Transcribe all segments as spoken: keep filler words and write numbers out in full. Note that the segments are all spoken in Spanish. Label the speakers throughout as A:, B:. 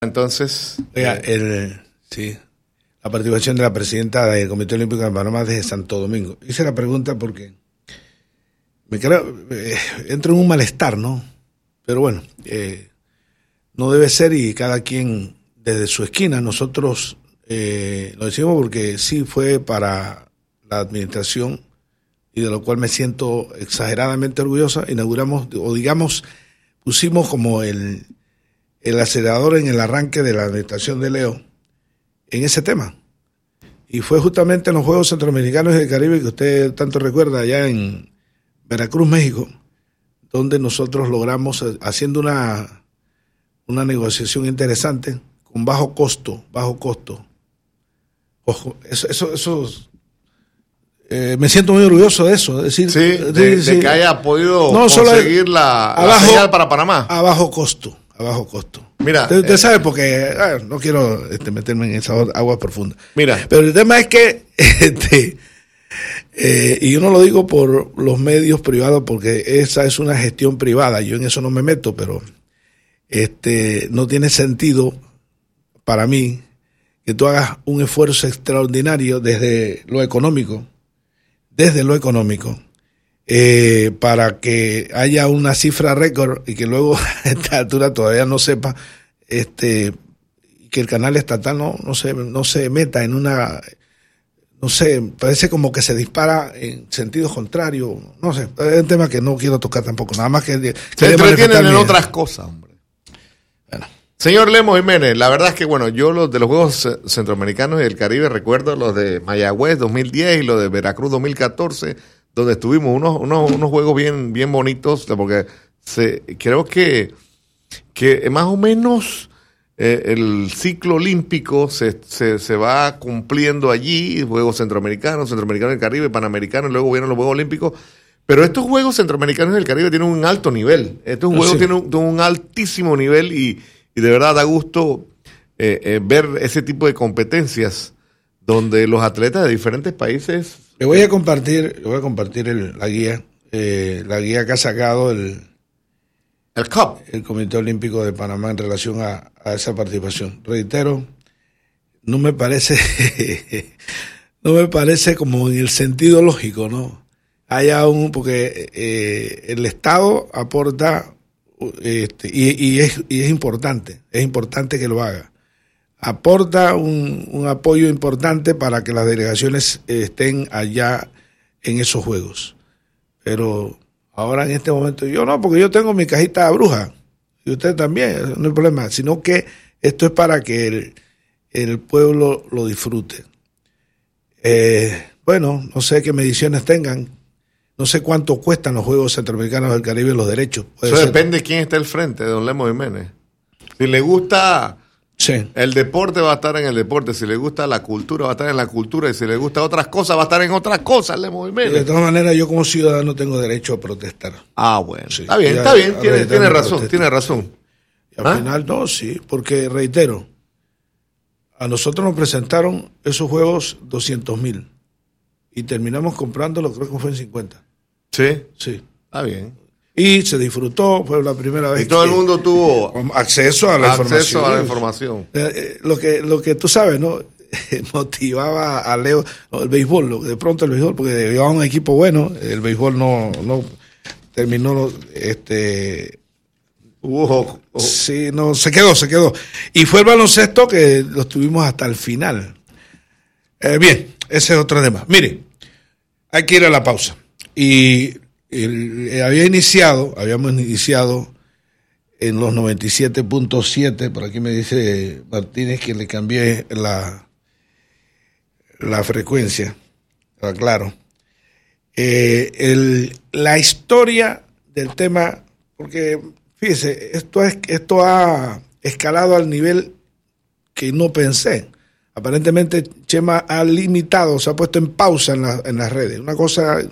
A: Entonces,
B: Oiga,
A: eh,
B: el, sí, la participación de la presidenta del Comité Olímpico de Panamá desde Santo Domingo. Hice la pregunta porque me creo, eh, entro en un malestar, ¿no? Pero bueno, eh, no debe ser y cada quien desde su esquina. Nosotros eh, lo decimos porque sí fue para la administración y de lo cual me siento exageradamente orgullosa. Inauguramos, o digamos, pusimos como el, el acelerador en el arranque de la administración de Leo en ese tema. Y fue justamente en los Juegos Centroamericanos y del Caribe, que usted tanto recuerda, allá en Veracruz, México, donde nosotros logramos, haciendo una, una negociación interesante, con bajo costo, bajo costo. Ojo, eso, eso, eso eh, me siento muy orgulloso de eso. Es decir,
A: sí, de,
B: de,
A: de que haya podido
B: no,
A: conseguir
B: solo
A: la,
B: abajo,
A: la señal para Panamá.
B: A bajo costo, a bajo costo.
A: Mira,
B: usted, usted
A: eh,
B: sabe porque ah, no quiero este, meterme en esas aguas profundas.
A: Mira,
B: pero el tema es que este, eh, y yo no lo digo por los medios privados porque esa es una gestión privada, yo en eso no me meto, pero este no tiene sentido para mí que tú hagas un esfuerzo extraordinario desde lo económico, desde lo económico, eh, para que haya una cifra récord y que luego a esta altura todavía no sepa, este, que el canal estatal no, no se, no se meta en una, no sé, parece como que se dispara en sentido contrario, no sé, es un tema que no quiero tocar tampoco, nada más que
A: se entretienen en otras cosas, hombre.
B: Bueno.
A: Señor Lemos Jiménez, la verdad es que, bueno, yo los de los Juegos Centroamericanos y del Caribe recuerdo los de Mayagüez dos mil diez y los de Veracruz dos mil catorce, donde estuvimos unos, unos, unos juegos bien, bien bonitos, porque se, creo que, que más o menos eh, el ciclo olímpico se, se, se va cumpliendo allí, Juegos Centroamericanos, Centroamericanos del Caribe, Panamericanos, y luego vienen los Juegos Olímpicos. Pero estos Juegos Centroamericanos del Caribe tienen un alto nivel, estos juegos sí. tienen, un, tienen un altísimo nivel y Y de verdad da gusto eh, eh, ver ese tipo de competencias donde los atletas de diferentes países...
B: Le voy a compartir, le voy a compartir el, la guía, eh, la guía que ha sacado el,
A: el C O P,
B: el Comité Olímpico de Panamá en relación a, a esa participación. Reitero, no me parece, no me parece como en el sentido lógico, ¿no? Hay aún, porque eh, el Estado aporta... Este, y, y, es, y es importante, es importante que lo haga. Aporta un, un apoyo importante para que las delegaciones estén allá en esos juegos. Pero ahora en este momento, yo no, porque yo tengo mi cajita bruja, y usted también, no hay problema, sino que esto es para que el, el pueblo lo disfrute. Eh, bueno, no sé qué mediciones tengan. No sé cuánto cuestan los Juegos Centroamericanos del Caribe los derechos.
A: Eso ser. Depende de quién esté al frente, de don Lemos Jiménez. Si le gusta sí. el deporte, va a estar en el deporte. Si le gusta la cultura, va a estar en la cultura. Y si le gusta otras cosas, va a estar en otras cosas, Lemos Jiménez.
B: De todas maneras, yo como ciudadano tengo derecho a protestar.
A: Ah, bueno. Sí. Está bien, está bien. Tiene, tiene razón, tiene razón.
B: Y al ¿Ah? final, no, sí. Porque, reitero, a nosotros nos presentaron esos juegos doscientos mil. Y terminamos comprándolo, creo que fue en cincuenta.
A: ¿Sí?
B: Sí.
A: Está bien.
B: Y se disfrutó, fue la primera vez.
A: Y todo el mundo tuvo
B: acceso a la
A: acceso
B: información.
A: a la información.
B: Eh, eh, lo que lo que tú sabes, ¿no? Motivaba a Leo, no, el béisbol, lo, de pronto el béisbol, porque llevaba un equipo bueno, el béisbol no, no terminó, este...
A: Uh, uh.
B: Sí, no, se quedó, se quedó. Y fue el baloncesto que lo tuvimos hasta el final. Eh, bien, ese es otro tema. Mire, hay que ir a la pausa. Y el, había iniciado, habíamos iniciado en los noventa y siete punto siete, por aquí me dice Martínez que le cambié la, la frecuencia, claro. Eh, el, la historia del tema, porque fíjese, esto, es, esto ha escalado al nivel que no pensé. Aparentemente Chema ha limitado, se ha puesto en pausa en, la, en las redes, una cosa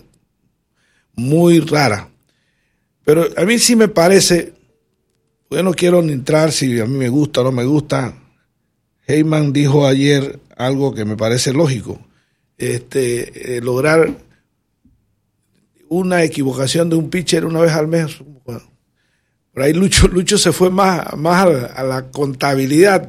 B: muy rara. Pero a mí sí me parece, yo no quiero ni entrar si a mí me gusta o no me gusta. Heyman dijo ayer algo que me parece lógico, este, eh, lograr una equivocación de un pitcher una vez al mes. Por ahí Lucho, Lucho se fue más, más a, la, a la contabilidad